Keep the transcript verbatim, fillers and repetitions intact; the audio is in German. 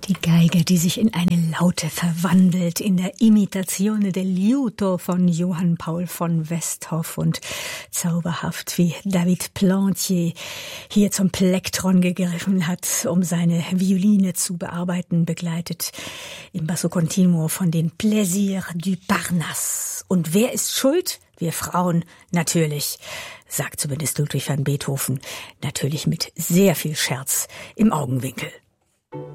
Die Geige, die sich in eine Laute verwandelt, in der Imitazione del liuto von Johann Paul von Westhoff und zauberhaft wie David Plantier hier zum Plektron gegriffen hat, um seine Violine zu bearbeiten, begleitet im Basso Continuo von den Plaisirs du Parnasse. Und wer ist schuld? Wir Frauen, natürlich, sagt zumindest Ludwig van Beethoven, natürlich mit sehr viel Scherz im Augenwinkel.